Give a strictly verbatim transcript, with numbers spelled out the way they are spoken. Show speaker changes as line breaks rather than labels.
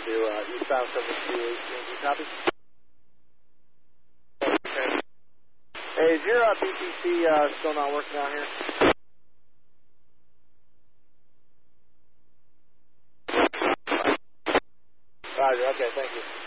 to uh, eastbound seven two eight, copy? Hey, is your uh, B T C uh, still not working out here? Roger, okay, thank you.